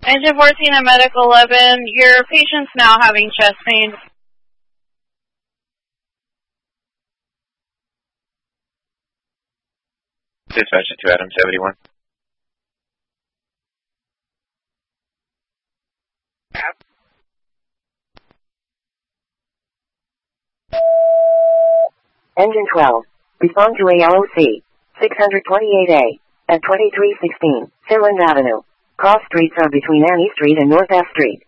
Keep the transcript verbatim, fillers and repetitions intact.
Engine fourteen and Medical eleven, your patient's now having chest pain. Dispatch to Adam seventy-one. Engine twelve, respond to A L O C, six twenty-eight A, at twenty-three sixteen, Finland Avenue. Cross streets are between Annie Street and North F Street.